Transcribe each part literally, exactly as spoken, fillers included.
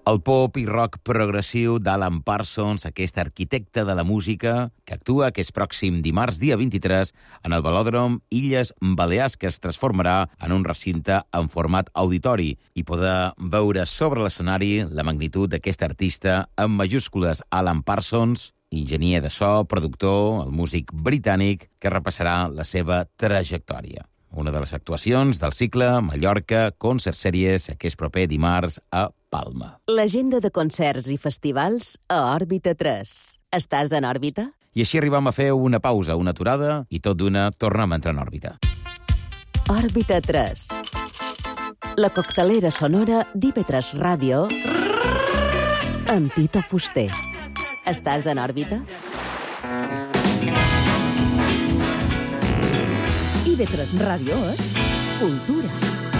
El pop i rock progressiu d'Alan Parsons, aquest arquitecte de la música, que actua aquest pròxim dimarts, dia vint-i-tres, en el Velòdrom Illes Balears, que es transformarà en un recinte en format auditori i poder veure sobre l'escenari la magnitud d'aquest artista amb majúscules. Alan Parsons, enginyer de so, productor, el músic britànic, que repassarà la seva trajectòria. Una de les actuacions del cicle Mallorca Concert Series aquest proper dimarts a Palma. L'agenda de concerts i festivals a Òrbita tres. Estàs en òrbita? I així arribam a fer una pausa, una aturada, i tot d'una tornem a entrar en òrbita. Òrbita tres. La coctelera sonora d'I V tres Ràdio amb Tito Fuster. Estàs en òrbita? I V tres Ràdio és cultura.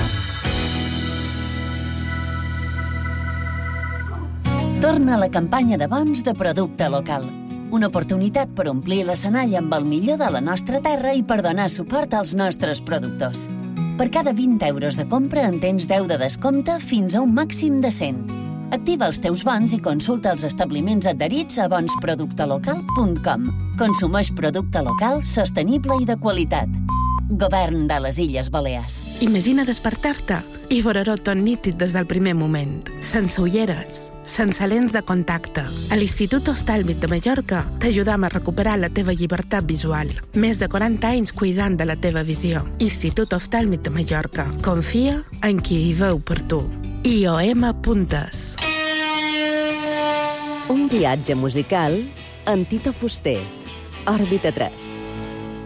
Torna a la campanya de bons de producte local. Una oportunitat per omplir l'escenari amb el millor de la nostra terra i per donar suport als nostres productors. Per cada vint euros de compra en tens deu de descompte fins a un màxim de cent. Activa els teus bons i consulta els establiments adherits a bons producte local punt com. Consumeix producte local, sostenible i de qualitat. Govern de les Illes Balears. Imagina despertar-te i veure-ho tot nítid des del primer moment. Sense ulleres, sense lents de contacte. A l'Institut Oftàlmic de Mallorca t'ajudam a recuperar la teva llibertat visual. Més de quaranta anys cuidant de la teva visió. Institut Oftàlmic de Mallorca. Confia en qui hi veu per tu. I O M punt es. Un viatge musical amb Tito Fuster. Òrbita tres.